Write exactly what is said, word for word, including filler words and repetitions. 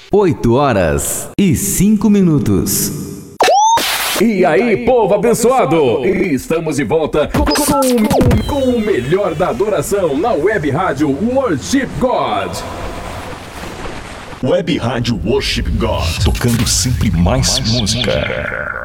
oito horas e cinco minutos. E aí, povo abençoado! Estamos de volta com, com, com o melhor da adoração na Web Rádio Worship God. Web Rádio Worship God, tocando sempre mais música.